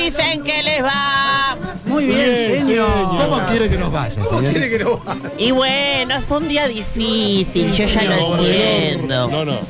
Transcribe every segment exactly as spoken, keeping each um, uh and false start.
Dicen que les va. Muy bien, Bien, señor. señor. ¿Cómo quiere que nos vaya, ¿Cómo señor? quiere que no vaya? Y bueno, fue un día difícil, yo ya lo entiendo. No, no.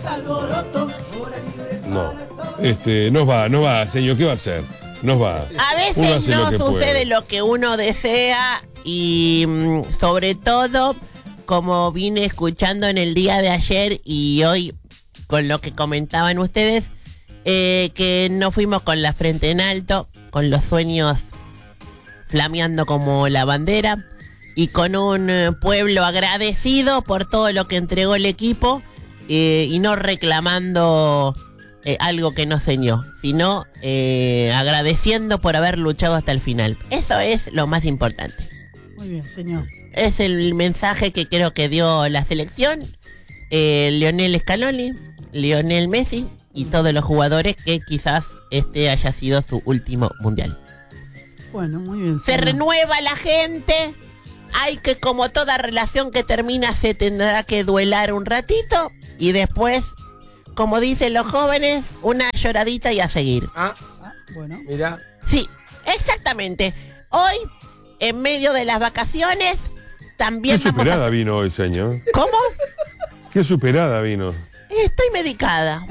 No. Este, nos va, nos va, señor. ¿Qué va a hacer? Nos va. A Uno veces hace no lo que sucede puede. lo que uno desea y mm, sobre todo, como vine escuchando en el día de ayer y hoy con lo que comentaban ustedes, eh, que no fuimos con la frente en alto, con los sueños flameando como la bandera y con un eh, pueblo agradecido por todo lo que entregó el equipo eh, y no reclamando eh, algo que no señó, sino eh, agradeciendo por haber luchado hasta el final. Eso es lo más importante. Muy bien, señor. Es el mensaje que creo que dio la selección, eh, Lionel Scaloni, Lionel Messi y todos los jugadores que quizás este haya sido su último mundial. Bueno, muy bien, Se señor. renueva la gente. Hay que, como toda relación que termina, se tendrá que duelar un ratito. Y después, como dicen los jóvenes, una lloradita y a seguir. Ah, Ah, bueno. mira. Sí, exactamente. Hoy, en medio de las vacaciones, también Qué vamos superada a... vino hoy, señor. ¿Cómo? Qué superada vino. Estoy medicada.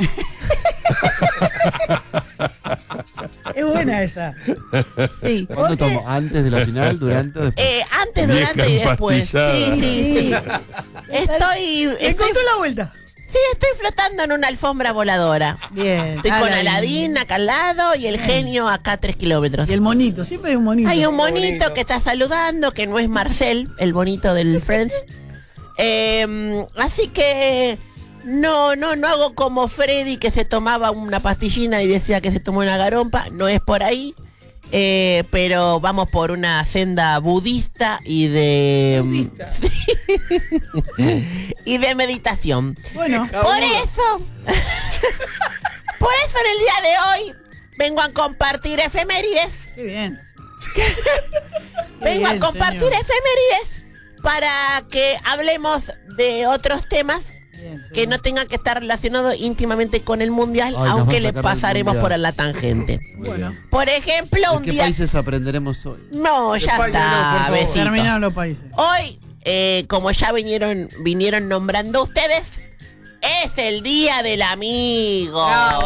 Es buena esa. Sí. ¿Cuándo tomo? ¿Antes de la final? ¿Durante o después? Eh, antes, Vieja durante y después. empastillada. Sí, sí, sí. Sí. Estoy, Le estoy, contó la vuelta. sí, estoy flotando en una alfombra voladora. Bien. Estoy con Aladín. Aladín acá al lado y el genio acá a tres kilómetros. Y el monito, siempre hay un monito. Hay un Qué monito bonito. que está saludando, que no es Marcel, el bonito del Friends. Eh, así que no, no, no hago como Freddy, que se tomaba una pastillina y decía que se tomó una garompa. No es por ahí. Eh, pero vamos por una senda budista y de Budista. y de meditación. Bueno, Por eso, por eso en el día de hoy vengo a compartir efemérides. qué bien. Vengo bien, a compartir señor. efemérides para que hablemos de otros temas Bien, señor. que no tengan que estar relacionados íntimamente con el mundial, Ay, nos aunque va a le sacar del pasaremos mundial. por la tangente. Bueno, Por ejemplo, ¿De un qué día... países aprenderemos hoy? No, ya España no, por está, favor. besitos. terminaron los países. Hoy, eh, como ya vinieron, vinieron nombrando ustedes, es el Día del Amigo.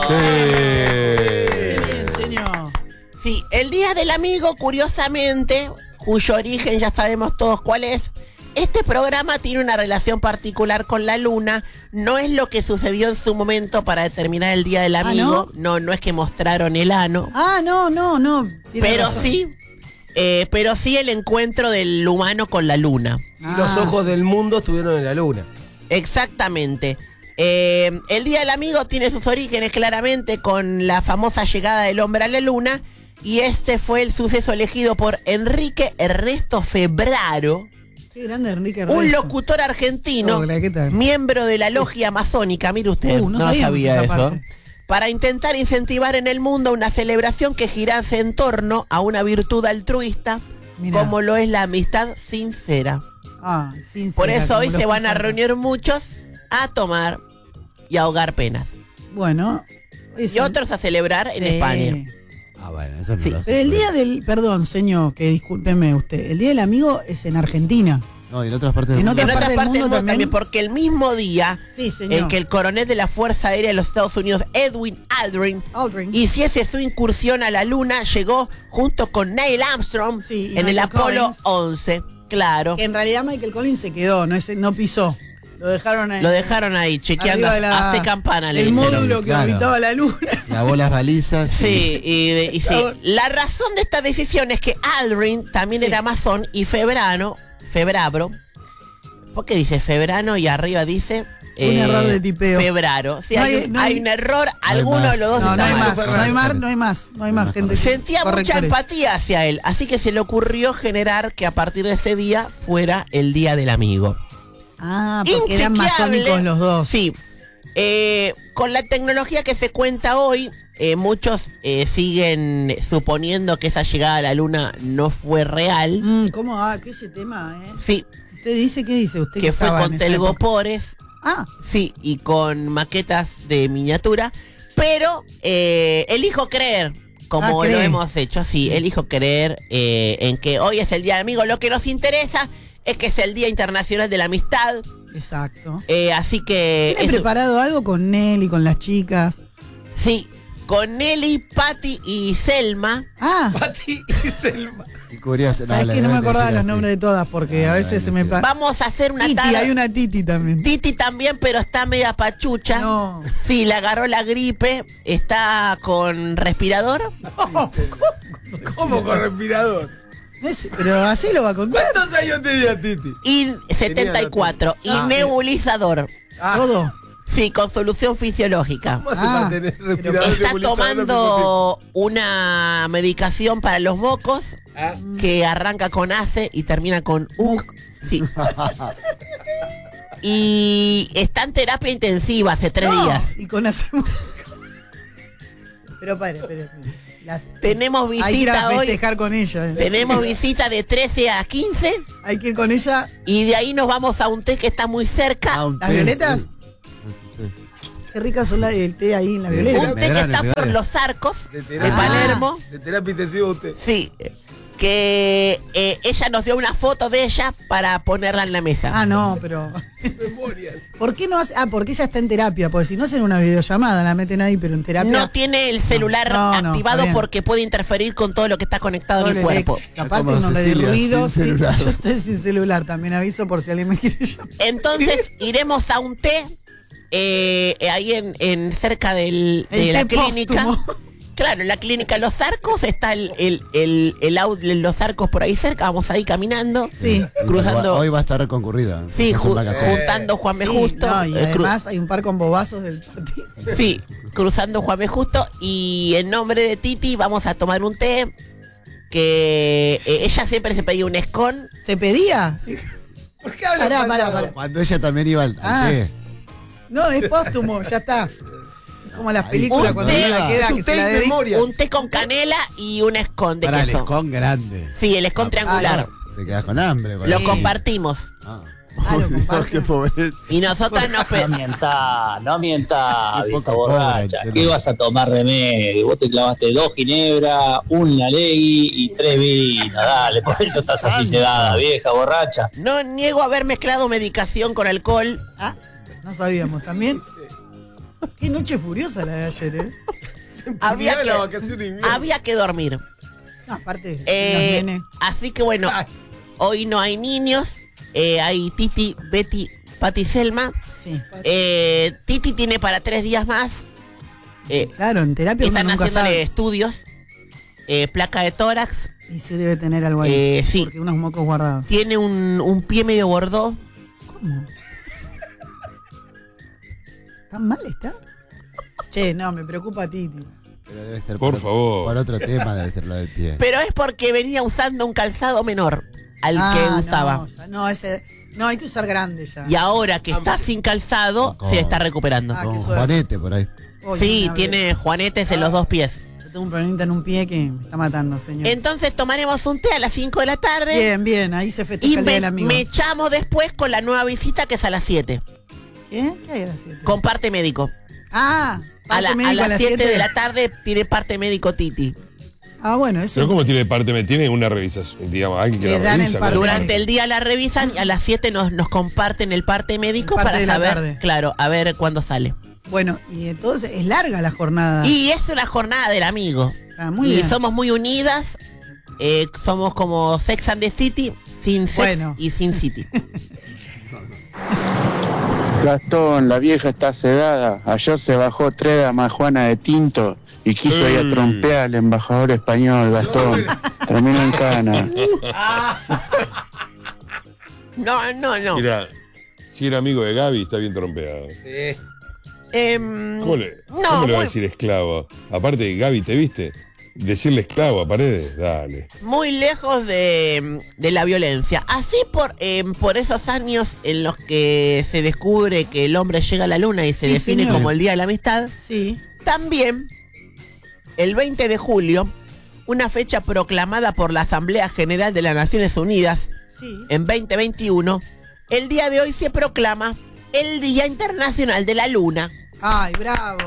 Qué Sí. bien, señor. Sí, el Día del Amigo, curiosamente, cuyo origen ya sabemos todos cuál es. Este programa tiene una relación particular con la luna. No es lo que sucedió en su momento para determinar el Día del ¿Ah, Amigo. no? no, es que mostraron el ano. Ah, no, no, no. Tiene Pero razón. sí, eh, pero sí el encuentro del humano con la luna. Si los ojos del mundo estuvieron en la luna. Exactamente. Eh, el Día del Amigo tiene sus orígenes claramente con la famosa llegada del hombre a la luna. Y este fue el suceso elegido por Enrique Ernesto Febraro, Qué grande Enrique un Ernesto. locutor argentino, Hola, ¿qué tal? miembro de la logia masónica, mire usted, Uh, no no sabíamos sabía esa eso, parte. para intentar incentivar en el mundo una celebración que girase en torno a una virtud altruista, Mirá. como lo es la amistad sincera. Ah, sincera, Por eso como hoy los se van a pisatas. reunir muchos a tomar y a ahogar penas. Bueno. Y eso- otros a celebrar en Sí. España. Ah, bueno, eso no Sí, lo sé. Pero el día del. Perdón, señor, que discúlpeme usted. El día del amigo es en Argentina. No, y en otras partes del En mundo. En otras otras partes partes del del mundo mundo también, también. porque el mismo día Sí, señor. en que el coronel de la Fuerza Aérea de los Estados Unidos, Edwin Aldrin, Aldrin. hiciese su incursión a la luna, llegó junto con Neil Armstrong Sí, y en el Michael Apolo Collins. once. Claro. Que en realidad Michael Collins se quedó, no, es- no pisó. Lo dejaron ahí. Lo dejaron ahí, chequeando, arriba de la- hace campana, le el dijeron. módulo que Claro. orbitaba la luna. Lavó las balizas. Sí, y, y sí. Ahora- La razón de esta decisión es que Aldrin también Sí. era masón y Febrano, Febrabro, ¿por qué dice Febrano y arriba dice? Un error de tipeo. Febraro. Sí, No hay, hay- un, no hay- hay un error, hay alguno más. de los dos No, no está hay mal. más, no hay más, no hay más, no hay más gente. Sentía mucha correctores. empatía hacia él, así que se le ocurrió generar que a partir de ese día fuera el Día del Amigo. Ah, porque eran Inchequeable. masónicos los dos. Sí. Eh, con la tecnología que se cuenta hoy, eh, muchos eh, siguen suponiendo que esa llegada a la luna no fue real. Mm, ¿Cómo? Ah, ¿qué ese tema, eh? Sí, ¿Usted dice qué dice? ¿Usted que fue estaba en con esa época? telgopores, Ah, sí, y con maquetas de miniatura. Pero eh, elijo creer, como Ah, lo cree. hemos hecho, sí, elijo creer eh, en que hoy es el Día del Amigo. Lo que nos interesa es que es el Día Internacional de la Amistad. Exacto. Eh, así que... ¿Tiene eso- preparado algo con Nelly, con las chicas? sí, con Nelly, Patty y Selma. Ah, Pati y Selma. Y cubrías- ¿sabes la que no me deben acordaba decir los así. nombres de todas? Porque Ah, a veces deben se me decir. pasa. Vamos a hacer una Titi, tarde. hay una Titi también. Titi también, pero está media pachucha. No. Sí, le agarró la gripe, está con respirador. ¿Cómo con respirador? No sé, pero así lo va a contar. ¿Cuántos años tenía Titi? Y setenta y cuatro. Y Ah. nebulizador. Ah, Todo. Sí, con solución fisiológica. ¿Cómo hace Ah, para tener pero respirador Está nebulizador tomando una medicación para los mocos Ah. que arranca con A C E y termina con U C. Sí. Y está en terapia intensiva hace tres No, días. Y con hacemos. Pero pare, pare. pare. Las- Tenemos Hay que ir visita a hoy. festejar con ella. eh. Tenemos visita de trece a quince. Hay que ir con ella. Y de ahí nos vamos a un té que está muy cerca. Ah, un ¿Las té. violetas? Sí. Qué ricas son las del té ahí en la Sí. violeta. Un té que Medrano, está por Medrano. los arcos De de terapia. Palermo. De terapia intensiva usted. Sí. Que eh, ella nos dio una foto de ella para ponerla en la mesa. Ah, no, pero. Memoria. ¿Por qué no hace? Ah, porque ella está en terapia. Porque si no hacen una videollamada, la meten ahí, pero en terapia. No tiene el celular No, no, activado está bien. porque puede interferir con todo lo que está conectado todo en el el cuerpo. electro. Aparte, Como uno le de Cecilia, ruido. sin sí. celular. Yo estoy sin celular, también aviso por si alguien me quiere llamar. Entonces iremos a un té eh, eh, ahí en, en cerca del, El de la té clínica. póstumo. Claro, en la clínica Los Arcos está el, el, el, el au- Los Arcos por ahí cerca. Vamos ahí caminando. Sí. Cruzando. Hoy va a estar concurrida. Sí, porque son ju- vacaciones. juntando Juan B. Sí, Justo. no, y eh, cru- además hay un par con bobazos del partido. Sí, cruzando Juan B. Justo. Y en nombre de Titi vamos a tomar un té. Que eh, ella siempre se pedía un escón. ¿Se pedía? ¿Por qué habla Pará, pasado? pará, pará. Cuando ella también iba al, al Ah. té. No, es póstumo, ya está. Es como las películas Un cuando té, uno la queda es un que té se la en dedica. memoria. Un té con canela y un escón de Para el queso. escón grande. Sí, el escón triangular. Te quedas con hambre. con Lo eso. compartimos. Ah. Ah, lo comparten. Qué pobreza. Y nosotras nos pe- No mienta, no mienta, Qué vieja poco borracha. cobran, ¿Qué che. vas a tomar remedio? Vos te clavaste dos ginebra, un Nalegui y tres vinos. Dale, por eso estás así sedada, vieja borracha. no niego haber mezclado medicación con alcohol. Ah, no sabíamos también. Qué noche furiosa la de ayer, ¿eh? Había Mirá la que, vacación de invierno. había que dormir. No, aparte, Eh, los nenes. así que bueno, Ay. hoy no hay niños. eh, hay Titi, Betty, Pati y Selma. Sí. Eh, Titi tiene para tres días más. Eh, Claro, en terapia uno están nunca haciéndole sabe. estudios. Eh, placa de tórax. Y sí debe tener algo ahí. Eh, sí. Porque unos mocos guardados. Tiene un, un pie medio gordo. ¿Cómo? ¿Tan mal está? Che, no, me preocupa Titi. Pero debe ser Por otro- favor. Por otro tema debe ser lo del pie. Pero es porque venía usando un calzado menor al Ah, que no, usaba. o sea, no, ese, no, hay que usar grande ya. Y ahora que está sin calzado, Con- se está recuperando. Ah, Con qué suerte. Juanete por ahí. Oye, Sí, una vez. tiene juanetes en los dos pies. Yo tengo un problemita en un pie que me está matando, señor. Entonces tomaremos un té a las cinco de la tarde. Bien, bien, ahí se festeja Y el día me, del amigo. me echamos después con la nueva visita que es a las siete. ¿Qué? ¿Qué hay a las siete? Con parte médico. Ah, A, parte la- a médico las siete de la tarde tiene parte médico Titi. Ah, bueno, eso. Pero ¿cómo tiene parte? me Tiene una revisación, digamos, alguien que Le la dan el revisa. parte ¿no? Durante el día la revisan y a las siete nos, nos comparten el parte médico El parte para de la saber, tarde. claro, a ver cuándo sale. Bueno, y entonces es larga la jornada. Y es una jornada del amigo. Ah, muy y bien. somos muy unidas. eh, somos como Sex and the City, sin sex Bueno. y sin city. Gastón, la vieja está sedada. Ayer se bajó tres damas Juana de tinto y quiso ir a trompear al embajador español, Gastón. Terminó en cana. No, no, no. Mira, si era amigo de Gaby, está bien trompeado. Sí. Em, ¿Cómo le, no, cómo le va a muy- decir esclavo? Aparte, Gaby, ¿te viste? Decirle esclavo a Paredes, dale. muy lejos de, de la violencia. Así por, em, por esos años en los que se descubre que el hombre llega a la luna y se Sí, define señor. como el Día de la Amistad, Sí. también el veinte de julio, una fecha proclamada por la Asamblea General de las Naciones Unidas Sí. en veinte veintiuno, el día de hoy se proclama el Día Internacional de la Luna. Ay, bravo.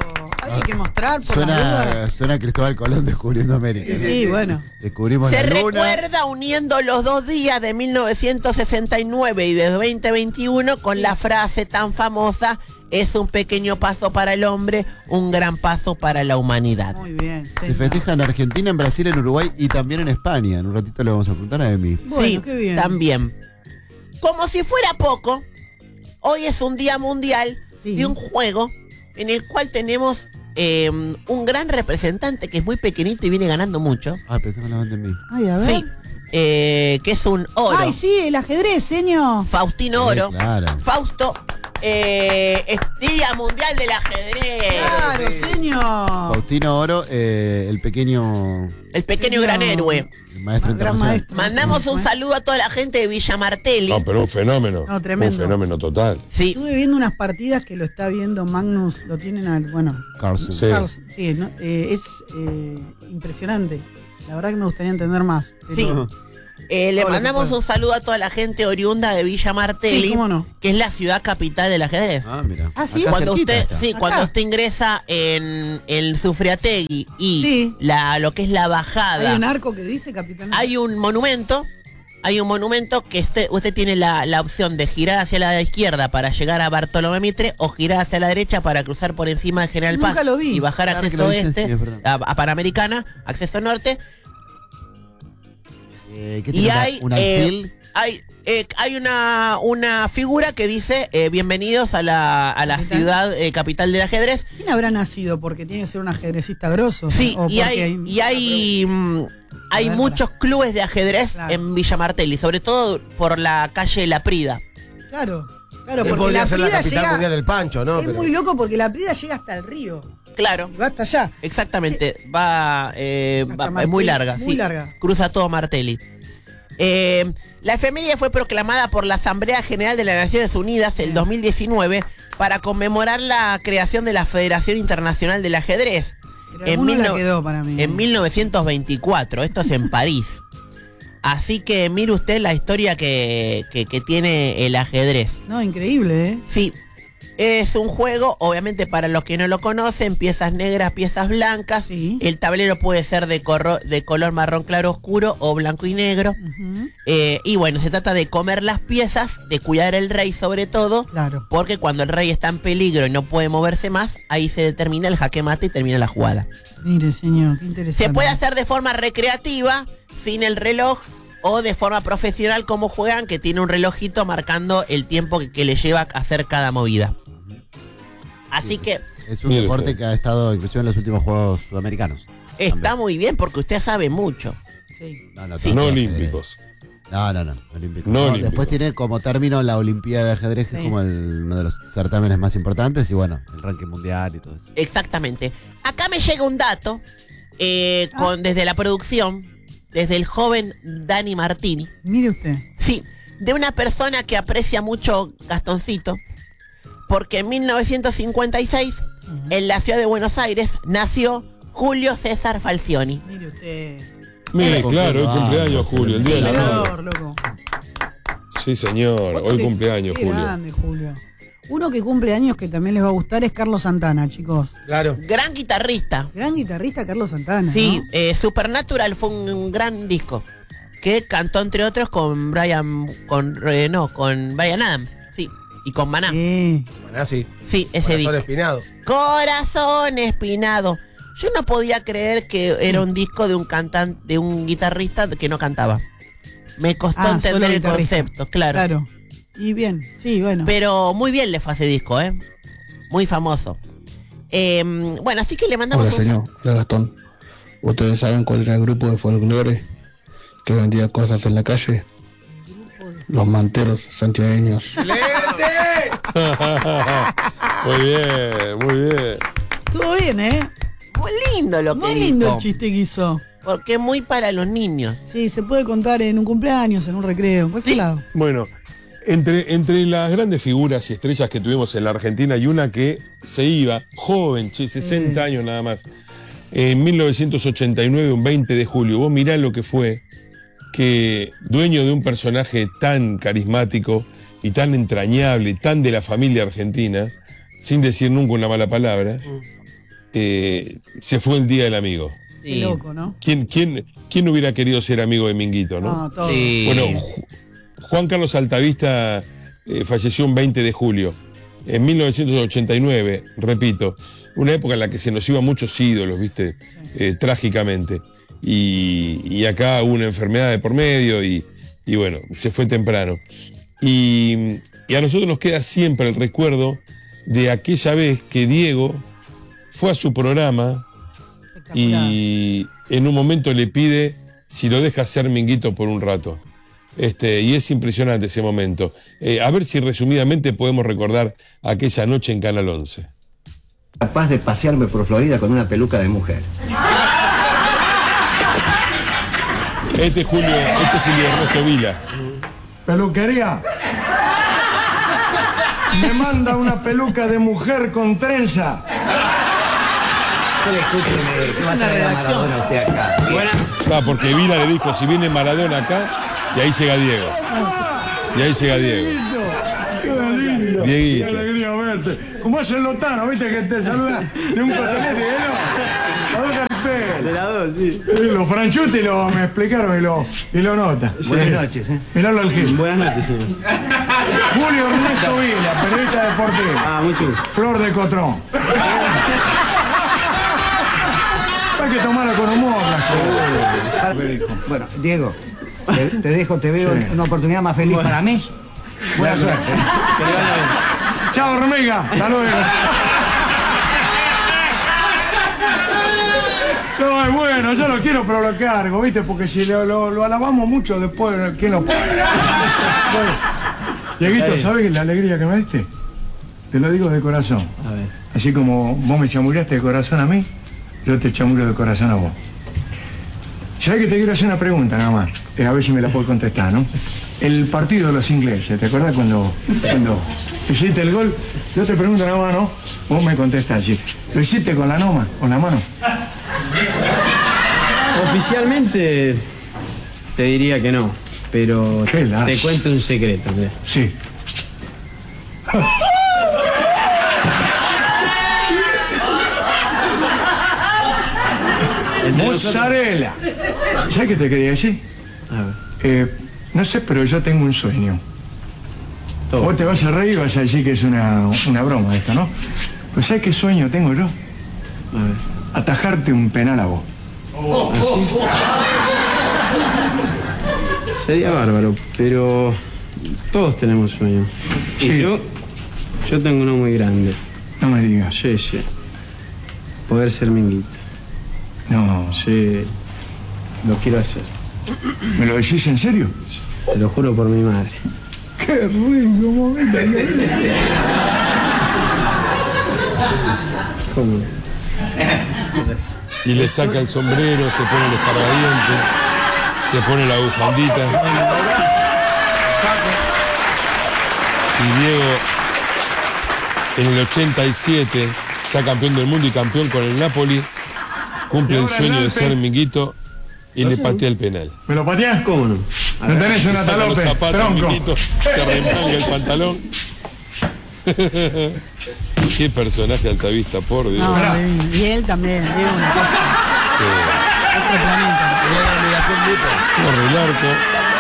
Hay que mostrar por las Suena, dudas. suena a Cristóbal Colón descubriendo América. Sí, bueno. Descubrimos Se la luna. recuerda uniendo los dos días de mil novecientos sesenta y nueve y de veinte veintiuno con la frase tan famosa: es un pequeño paso para el hombre, un gran paso para la humanidad. Muy bien. Se señor. festeja en Argentina, en Brasil, en Uruguay y también en España. En un ratito le vamos a preguntar a Emi. Bueno, sí, qué bien. también. Como si fuera poco, hoy es un día mundial Sí. de un juego en el cual tenemos eh, un gran representante que es muy pequeñito y viene ganando mucho. Ah, pensé que hablaban de mí. Ay, a ver. Sí, eh, que es un oro. Ay, sí, el ajedrez, señor. Faustino Oro. Sí, claro. Fausto, eh, es Día Mundial del Ajedrez. Claro, señor. Faustino Oro, eh, el pequeño El pequeño Señor. gran héroe. maestro Gran internacional. maestro. Mandamos Sí, un ¿eh? saludo a toda la gente de Villa Martelli. No, pero un fenómeno. No, tremendo. Un fenómeno total. Sí, Estuve viendo unas partidas que lo está viendo Magnus, lo tienen al, bueno, Carlsen. Sí. Carlos, sí, ¿no? Eh, es eh, impresionante. La verdad que me gustaría entender más. pero- sí. Eh, le Todo lo que mandamos pueda. un saludo a toda la gente oriunda de Villa Martelli, Sí, cómo no. que es la ciudad capital del ajedrez. Ah, mira. Ah, sí. Acá Cuando cerquita usted, está. sí, Acá. cuando usted ingresa en el Sufriategui y Sí. la, lo que es la bajada, Hay un arco que dice capitán. hay un monumento, hay un monumento que este, usted tiene la, la opción de girar hacia la izquierda para llegar a Bartolomé Mitre o girar hacia la derecha para cruzar por encima de General Nunca Paz lo vi. y bajar Ahora que acceso lo dicen, oeste sí, es verdad. a, a Panamericana, acceso norte. Eh, ¿Qué Y tiene? una- hay, ¿Un eh, alfil? hay, eh, hay una, una figura que dice eh, bienvenidos a la, a la ¿Capital? ciudad eh, capital del ajedrez. ¿Quién habrá nacido? Porque tiene que ser un ajedrecista grosso. Sí, ¿O y porque hay, y hay, mm, hay A ver, muchos clubes de ajedrez Claro. en Villa Martelli, sobre todo por la calle La Prida. Claro, claro, Él porque podría la ser la Prida capital llega. mundial del pancho, ¿no? Es Pero- muy loco porque la Prida llega hasta el río. Claro, Y va hasta allá. exactamente. Va, eh, Hasta va- es muy Martelli, larga, muy sí. larga. Cruza todo Martelli. Eh, la efeméride fue proclamada por la Asamblea General de las Naciones Unidas el Bien. dos mil diecinueve para conmemorar la creación de la Federación Internacional del Ajedrez. Pero alguno mil la no- quedó para mí. En mil novecientos veinticuatro, esto es en París. Así que mire usted la historia que, que, que tiene el ajedrez. No, increíble, ¿eh? Sí, es un juego, obviamente para los que no lo conocen, piezas negras, piezas blancas. Sí. El tablero puede ser de, corro- de color marrón claro oscuro o blanco y negro. Ujú. Eh, y bueno, se trata de comer las piezas, de cuidar el rey sobre todo, Claro. porque cuando el rey está en peligro y no puede moverse más, ahí se determina el jaque mate y termina la jugada. Mire, señor, qué interesante. Se puede hacer de forma recreativa, sin el reloj, o de forma profesional como juegan, que tiene un relojito marcando el tiempo que, que le lleva a hacer cada movida. Así que Es un Mire deporte usted. que ha estado inclusive en los últimos Juegos Sudamericanos. está muy bien porque usted sabe mucho. Sí. No, no, Sí. No todo, olímpicos. eh, No, no, no. Olímpicos. No No, olímpicos. Después tiene como término la Olimpiada de Ajedrez, que Sí. es como el- uno de los certámenes más importantes, y bueno, el ranking mundial y todo eso. Exactamente. Acá me llega un dato eh, Ah. con, desde la producción, desde el joven Dani Martini. Mire usted. Sí, de una persona que aprecia mucho Gastoncito, porque en mil novecientos cincuenta y seis, en la ciudad de Buenos Aires, nació Julio César Falcioni. Mire usted. Mire, Eh, claro, hoy cumpliendo cumpleaños, años, Julio, el día de la Ganador, madre. loco. Sí, señor, Otro hoy que- cumpleaños, qué Julio. grande, Julio. Uno que cumple años que también les va a gustar es Carlos Santana, chicos. Claro. Gran guitarrista. Gran guitarrista Carlos Santana. Sí, ¿no? eh, Supernatural fue un, un gran disco que cantó entre otros con Brian, con eh, no, con Brian Adams, sí, y con Maná. Sí, Sí. Bueno, así. ese Corazón disco. espinado. Corazón espinado. Yo no podía creer que era un disco de un cantante, de un guitarrista que no cantaba. Me costó Ah, entender solo el guitarrista. concepto, claro. Claro. Y bien, sí, bueno. Pero muy bien le fue a ese disco, ¿eh? Muy famoso. Eh, bueno, así que le mandamos Hola, un señor. Hola, Gastón. ¿Ustedes saben cuál era el grupo de folclore que vendía cosas en la calle? Los manteros santiagueños. ¡Excelente! Muy bien, muy bien. Todo bien, ¿eh? Muy lindo lo que Muy lindo dijo, el chiste que hizo. porque es muy para los niños. Sí, se puede contar en un cumpleaños, en un recreo, en cualquier Sí. lado. Bueno, entre, entre las grandes figuras y estrellas que tuvimos en la Argentina hay una que se iba, joven, che, sesenta años nada más. En mil novecientos ochenta y nueve, un veinte de julio, vos mirá lo que fue, que dueño de un personaje tan carismático y tan entrañable, y tan de la familia argentina, sin decir nunca una mala palabra, eh, se fue el Día del Amigo. Qué loco, ¿no? ¿Quién, quién, ¿Quién hubiera querido ser amigo de Minguito, no? No, todo. Sí. Bueno, Ju- Juan Carlos Altavista eh, falleció un veinte de julio. En mil novecientos ochenta y nueve, repito, una época en la que se nos iban muchos ídolos, ¿viste? Eh, trágicamente. Y, y acá hubo una enfermedad de por medio y, y bueno, se fue temprano. Y, y a nosotros nos queda siempre el recuerdo de aquella vez que Diego fue a su programa y en un momento le pide si lo deja hacer Minguito por un rato. Este, y es impresionante ese momento. Eh, a ver si resumidamente podemos recordar aquella noche en Canal once. Capaz de pasearme por Florida con una peluca de mujer. Este es Julio, este es Julio Ernesto Vila. Peluquería. Me manda una peluca de mujer con trenza. Pero escúcheme, ¿qué va a traer a Maradona usted acá? Ah, porque Vila le dijo, si viene Maradona acá, y ahí llega Diego. Y ahí llega Diego. Qué lindo. Dieguito. Qué alegría verte. Como es el Lotano, viste que te saluda de un cotonete, ¿no? A dos carpelas. De las dos, sí. Eh, Los franchuti lo, me explicaron y lo, y lo nota. Buenas noches, ¿eh? Miralo al Gil. Buenas noches, señor. Julio Ernesto Vila, periodista deportivo. Ah, mucho gusto. Flor de Cotrón. Hay que tomarla con humor, la serie. Bueno, Diego, te, te dejo, te veo una oportunidad más feliz para mí. Buena suerte. Chao, hormiga. Hasta luego. No, es bueno, yo lo quiero, pero lo cargo, ¿viste? Porque si lo, lo, lo alabamos mucho, después, ¿quién lo paga? Bueno, Dieguito, ¿sabes la alegría que me diste? Te lo digo de corazón. A ver. Así como vos me chamuraste de corazón a mí, yo te chamuro de corazón a vos. ¿Sabes que te quiero hacer una pregunta nada más? Eh, a ver si me la puedes contestar, ¿no? El partido de los ingleses, ¿te acuerdas cuando, cuando hiciste el gol? Yo te pregunto nada más, ¿no? Vos me contestás, ¿sí? ¿Lo hiciste con la noma, con la mano? Oficialmente te diría que no, pero Qué te lástima. cuento un secreto. Andrés. Sí. Mozzarella. ¿Sabes qué te quería decir? A ver, Eh, no sé, pero yo tengo un sueño. todo. Vos te vas a reír y vas a decir que es una, una broma esto, ¿no? Pero ¿sabes qué sueño tengo yo? A ver. Atajarte un penal a vos. Sería bárbaro, pero todos tenemos sueños. Sí. Y yo, yo tengo uno muy grande. No me digas. Sí, sí. Poder ser Minguito. No. Sí, lo quiero hacer. ¿Me lo decís en serio? Te lo juro por mi madre. ¡Qué rico momento! ¿Cómo? Y le saca el sombrero, se pone el escarbadiente, se pone la bufandita. Y Diego, en el ochenta y siete, ya campeón del mundo y campeón con el Napoli, cumple el sueño de ser Minguito y le patea el penal. ¿Me lo pateás? ¿Cómo no? ¿No tenés Se una saca los talope, zapatos, tronco? Minguito, se remanga el pantalón. Qué personaje Altavista, por Dios. No, Pará. y él también, Diego, una cosa. Sí. Otro planeta. Corre el arco.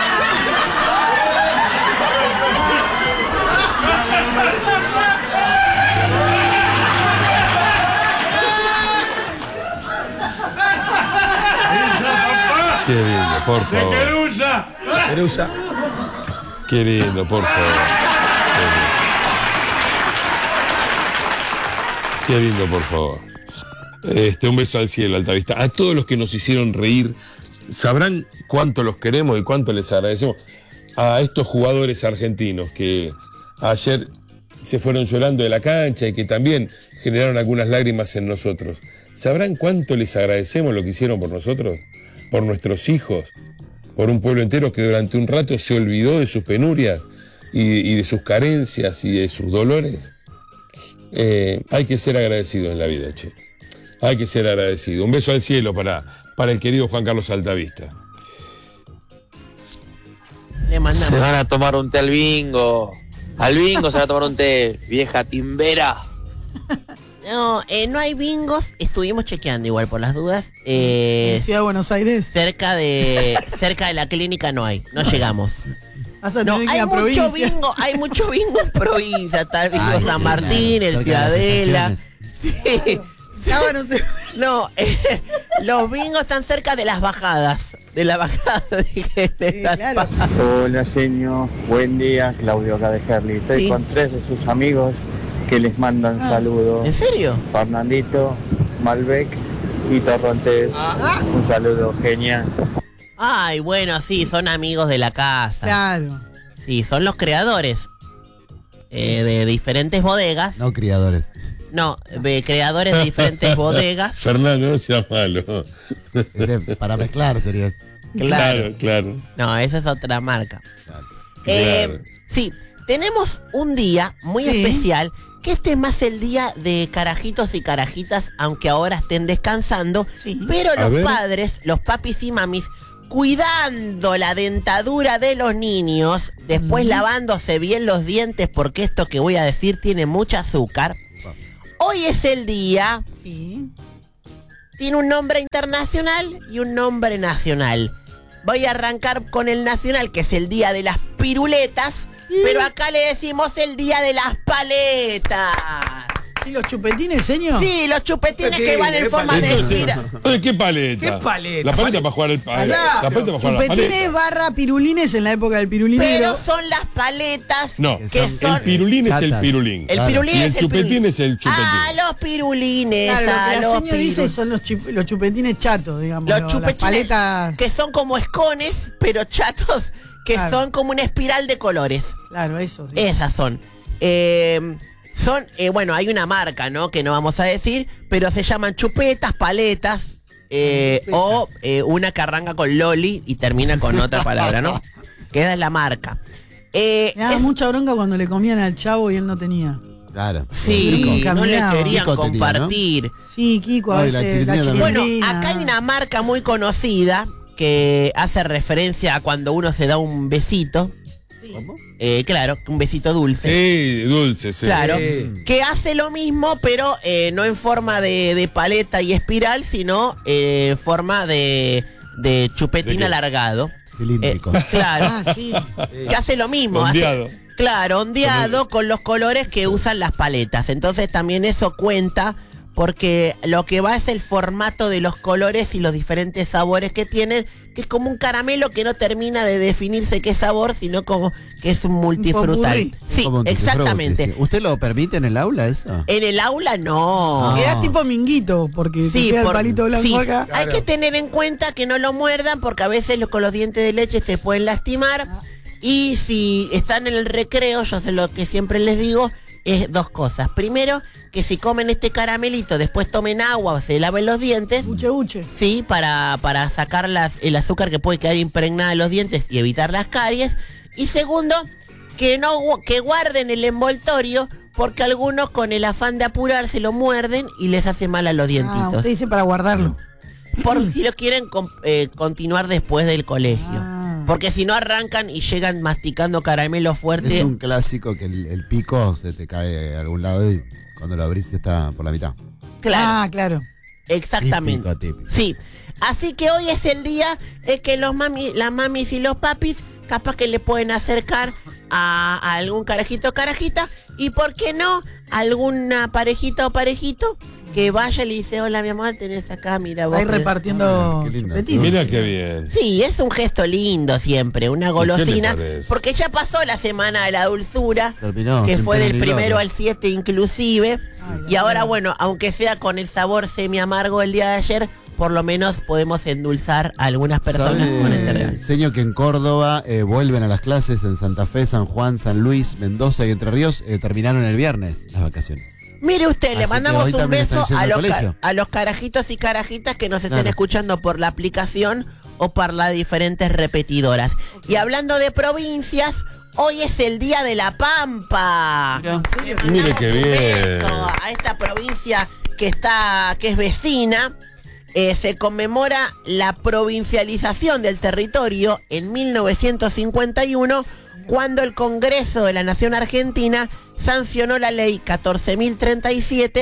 Qué lindo, por ¡De favor. Querusa! Perusa. Qué lindo, por favor. Qué lindo, por favor. Este, un beso al cielo, Altavista. A todos los que nos hicieron reír, sabrán cuánto los queremos y cuánto les agradecemos. A estos jugadores argentinos que ayer se fueron llorando de la cancha y que también generaron algunas lágrimas en nosotros. ¿Sabrán cuánto les agradecemos lo que hicieron por nosotros? Por nuestros hijos, por un pueblo entero que durante un rato se olvidó de sus penurias y, y de sus carencias y de sus dolores. Eh, hay que ser agradecido en la vida, che. Hay que ser agradecido. Un beso al cielo para, para el querido Juan Carlos Altavista. Le mandamos. Se van a tomar un té al bingo. Al bingo se van a tomar un té, vieja timbera. No, eh, no hay bingos. Estuvimos chequeando igual por las dudas. Eh, En Ciudad de Buenos Aires. cerca de cerca de la clínica no hay. No llegamos. Vas a No, tener que ir hay a mucho provincia. bingo, hay mucho bingo en provincia. Está el bingo Ay, San sí, Martín, claro, el cerca de las Ciudadela. estaciones. Sí. Sábado no sé. No, eh, los bingos están cerca de las bajadas. De la bajada dije, de Sí, las claro. bajadas. Hola, señor. Buen día, Claudio acá de Herli. Estoy Sí. con tres de sus amigos que les mandan Ah. saludos. ¿En serio? Fernandito, Malbec y Torrontés. Ah. Un saludo, genial. Ay, bueno, sí, son amigos de la casa. Claro. Sí, son los creadores eh, de diferentes bodegas. No criadores. No, de creadores de diferentes bodegas. Fernando, no seas malo. Ese, para mezclar sería. Claro, claro. No, esa es otra marca. Eh, Claro. Sí, tenemos un día muy Sí. especial, que este es más el día de carajitos y carajitas, aunque ahora estén descansando. Sí. Pero A los ver. padres, los papis y mamis, cuidando la dentadura de los niños, después lavándose bien los dientes, porque esto que voy a decir tiene mucho azúcar. Hoy es el día, Sí. tiene un nombre internacional y un nombre nacional. Voy a arrancar con el nacional, que es el día de las piruletas, pero acá le decimos el día de las paletas. Sí, los chupetines, señor. Sí, los chupetines que van en ¿Qué forma de paleta? espiral. Entonces, ¿qué paleta? ¿Qué paleta? La paleta para jugar el pa- Paleta. La paleta para jugar la Chupetines paleta. barra pirulines en la época del pirulinero. Pero son las paletas No, que son... el pirulín es el Chatas. pirulín. El Claro. pirulín Y es el chupetín pirulín. es el chupetín. Ah, los pirulines. Claro, lo ah, que la los señora dice piru- son los, chup- los chupetines chatos, digamos. Los lo- las chupetines paletas. que son como escones, pero chatos, que Claro. son como una espiral de colores. Claro, eso. Esas son. Eh, son, eh, bueno, hay una marca, ¿no? Que no vamos a decir, pero se llaman chupetas, paletas, eh, o eh, una que arranca con loli y termina con otra palabra, ¿no? Que esa es la marca. Eh, Me daba es- mucha bronca cuando le comían al chavo y él no tenía. Claro. sí, Kiko. no le Caminaba. querían Kiko tenía, ¿no? compartir. Sí, Kiko, a Ay, la veces la chilindrina también. Bueno, chilindrina. acá hay una marca muy conocida que hace referencia a cuando uno se da un besito. Sí. Eh, claro, un besito dulce. Sí, dulce, sí. Claro, Sí. que hace lo mismo, pero eh, no en forma de, de paleta y espiral, sino eh, en forma de, de chupetín ¿De qué? alargado. Cilíndrico. Eh, claro, Ah, sí. que hace lo mismo. hace- Ondeado. claro, ondeado con los colores que usan las paletas. Entonces también eso cuenta, porque lo que va es el formato de los colores y los diferentes sabores que tienen, que es como un caramelo que no termina de definirse qué sabor, sino como que es un multifrutal. popurrí. Sí, Como un tutti exactamente. frutti, sí. ¿Usted lo permite en el aula eso? En el aula no. Ah. Queda tipo minguito, porque Sí, te queda por- el palito blanco sí. acá. Hay que tener en cuenta que no lo muerdan, porque a veces lo- con los dientes de leche se pueden lastimar. Y si están en el recreo, yo sé lo que siempre les digo, es dos cosas. Primero, que si comen este caramelito, después tomen agua o se laven los dientes. Buche, buche. Sí, para, para sacar las, el azúcar que puede quedar impregnada en los dientes y evitar las caries. Y segundo, que no gu- que guarden el envoltorio, porque algunos con el afán de apurarse lo muerden y les hace mal a los Ah, dientitos. usted dice para guardarlo. Por si lo quieren com- eh, continuar después del colegio. Ah. Porque si no arrancan y llegan masticando caramelo fuerte. Es un clásico que el, el pico se te cae a algún lado y cuando lo abrís está por la mitad. Claro, Ah, claro. exactamente. Típico, típico. Sí. Así que hoy es el día en que los mami, las mamis y los papis capaz que le pueden acercar a, a algún carajito o carajita. Y por qué no, alguna parejita o parejito que vaya y le dice, hola mi amor, tenés acá, mira vos. Va a ir que-". repartiendo Qué lindo. chupetines. Mira qué bien. Sí, es un gesto lindo siempre, una qué le golosina. parece? Porque ya pasó la semana de la dulzura, Terminó. que sin fue pena del ni primero gloria. al siete inclusive. Ay, Y ahora, ay. bueno, aunque sea con el sabor semi amargo del día de ayer, por lo menos podemos endulzar a algunas personas ¿Sabe, con este regalo. señor, que en Córdoba eh, vuelven a las clases en Santa Fe, San Juan, San Luis, Mendoza y Entre Ríos? Eh, terminaron el viernes las vacaciones. Mire usted, le Así que mandamos hoy un también beso están yendo a al los, colegio. ca- a los carajitos y carajitas que nos estén Claro. escuchando por la aplicación o por las diferentes repetidoras. Y hablando de provincias, hoy es el Día de la Pampa. Mira, ¿en serio? Le Mire mandamos qué un bien. beso a esta provincia que está, que es vecina. Eh, se conmemora la provincialización del territorio en mil novecientos cincuenta y uno, cuando el Congreso de la Nación Argentina sancionó la ley catorce mil treinta y siete,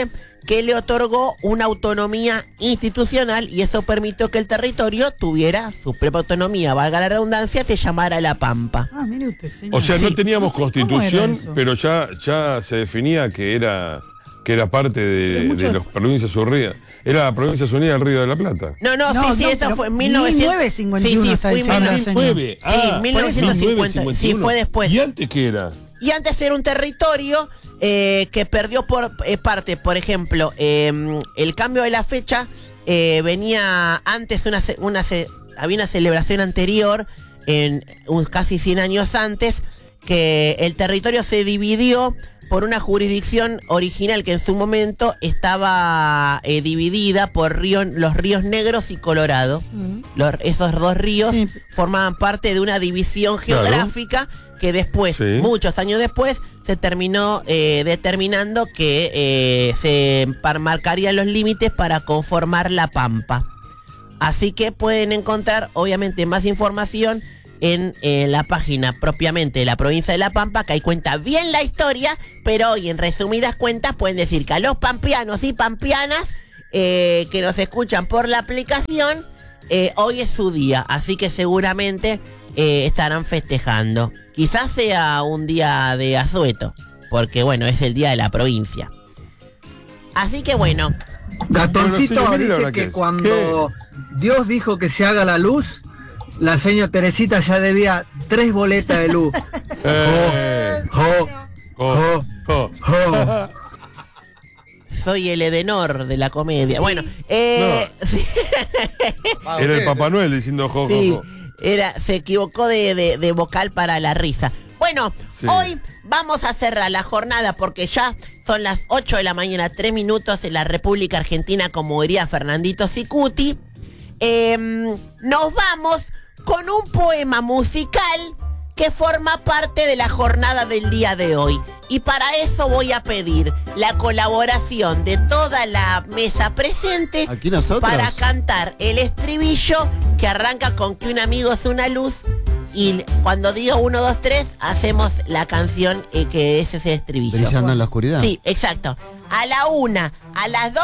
que le otorgó una autonomía institucional y eso permitió que el territorio tuviera su propia autonomía, valga la redundancia, se llamara La Pampa. Ah, mire usted, señor. O sea, no Sí. teníamos No sé, ¿cómo era constitución, eso? pero ya, ya se definía que era, que era parte de, Pero mucho- de las provincias unidas. Era la Provincias Unidas del Río de la Plata. No, no, No, sí, sí, no, eso pero fue en mil novecientos cincuenta y uno. mil novecientos cincuenta y uno Sí, sí, está fue diciendo mil- la mil señora. nueve. Sí, Ah, mil novecientos cincuenta. Sí, fue después. ¿Y antes qué era? Y antes era un territorio eh, que perdió por eh, parte, por ejemplo, eh, el cambio de la fecha eh, venía antes, una, ce- una ce- había una celebración anterior, en un- casi cien años antes, que el territorio se dividió por una jurisdicción original que en su momento estaba eh, dividida por río- los ríos Negros y Colorado. Mm. Los- esos dos ríos Sí. formaban parte de una división Claro. geográfica que después, Sí. muchos años después, se terminó eh, determinando que eh, se par- marcarían los límites para conformar La Pampa. Así que pueden encontrar, obviamente, más información en eh, la página propiamente de la provincia de La Pampa, que ahí cuenta bien la historia, pero hoy en resumidas cuentas pueden decir que a los pampeanos y pampeanas eh, que nos escuchan por la aplicación, eh, hoy es su día, así que seguramente eh, estarán festejando. Quizás sea un día de asueto, porque bueno, es el día de la provincia. Así que bueno, Gastoncito Bueno, sí, mire la dice verdad que, que es. cuando Dios dijo que se haga la luz, la señora Teresita ya debía tres boletas de luz. Eh, Jo, jo, jo. jo. soy el Edenor de la comedia. Bueno, eh, sí. Era el Papá Noel diciendo jo, jo, Sí, jo. era, se equivocó de, de- de vocal para la risa. Bueno, Sí. hoy vamos a cerrar la jornada porque ya son las ocho de la mañana, tres minutos en la República Argentina, como diría Fernandito Sicuti. Em, nos vamos con un poema musical que forma parte de la jornada del día de hoy. Y para eso voy a pedir la colaboración de toda la mesa presente Aquí nosotros. para cantar el estribillo que arranca con que un amigo es una luz. Y cuando digo uno, dos, tres, hacemos la canción eh, que es ese estribillo. Brillando en la oscuridad. Sí, exacto. A la una, a las dos